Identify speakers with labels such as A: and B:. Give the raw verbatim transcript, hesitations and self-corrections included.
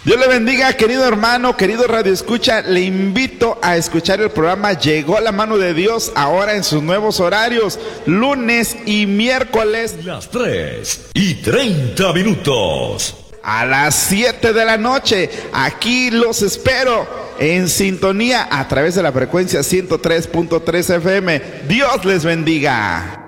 A: Dios le bendiga, querido hermano, querido Radio Escucha. Le invito a escuchar el programa Llegó la Mano de Dios ahora en sus nuevos horarios, lunes y miércoles.
B: Las tres y treinta minutos.
A: A las siete de la noche. Aquí los espero en sintonía a través de la frecuencia ciento tres punto tres F M. Dios les bendiga.